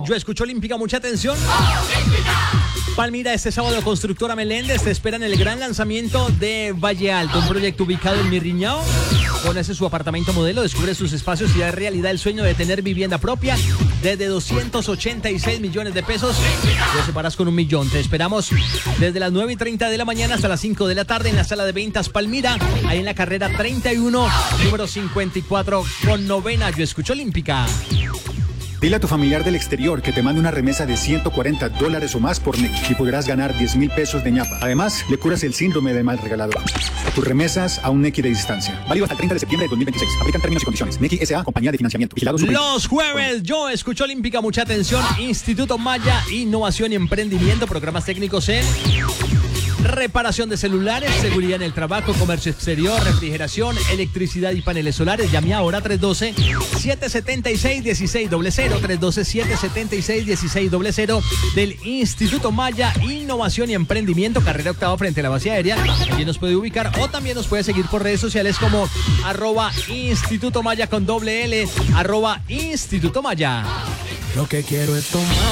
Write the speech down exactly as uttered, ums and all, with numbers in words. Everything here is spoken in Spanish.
Yo escucho Olímpica, mucha atención. Palmira, este sábado Constructora Meléndez te espera en el gran lanzamiento de Valle Alto, un proyecto ubicado en Mirriñao. Conoce su apartamento modelo, descubre sus espacios y da realidad el sueño de tener vivienda propia desde doscientos ochenta y seis millones de pesos. Te separas con un millón. Te esperamos desde las nueve y treinta de la mañana hasta las cinco de la tarde en la sala de ventas Palmira, ahí en la carrera treinta y uno, número cincuenta y cuatro con novena. Yo escucho Olímpica. Dile a tu familiar del exterior que te mande una remesa de ciento cuarenta dólares o más por Nequi y podrás ganar diez mil pesos de ñapa. Además, le curas el síndrome del mal regalador. Tus remesas a un Nequi de distancia. Válido hasta el treinta de septiembre de dos mil veintiséis. Aplican términos y condiciones. Nequi S A, compañía de financiamiento. Vigilado Super... Los jueves, yo escucho Olímpica, mucha atención. Instituto Maya, Innovación y Emprendimiento. Programas técnicos en reparación de celulares, seguridad en el trabajo, comercio exterior, refrigeración, electricidad y paneles solares. Llame ahora tres uno dos, siete siete seis, uno seis cero cero, tres uno dos, siete siete seis, uno seis cero cero del Instituto Maya, Innovación y Emprendimiento, carrera octava frente a la base aérea. Allí nos puede ubicar o también nos puede seguir por redes sociales como arroba Instituto Maya con doble L, arroba Instituto Maya. Lo que quiero es tomar.